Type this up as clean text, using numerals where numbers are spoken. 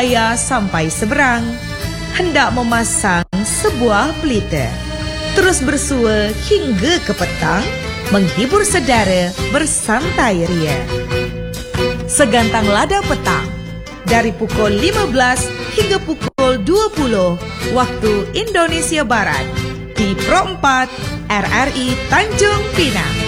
saya sampai seberang, hendak memasang sebuah pelita. Terus bersua hingga ke petang, menghibur saudara bersantai ria. Segantang lada petang, dari pukul 15 hingga pukul 20 waktu Indonesia Barat, di Pro 4 RRI Tanjung Pinang.